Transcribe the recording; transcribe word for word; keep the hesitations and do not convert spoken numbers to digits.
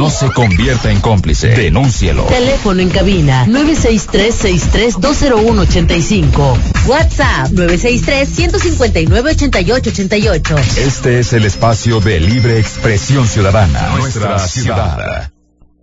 no se convierta en cómplice. Denúncielo. Teléfono en cabina nueve seis tres, sesenta y tres, dos cero uno ochenta y cinco. WhatsApp nueve seis tres, ciento cincuenta y nueve, ochenta y ocho ochenta y ocho. Este es el espacio de libre expresión ciudadana. Nuestra ciudad.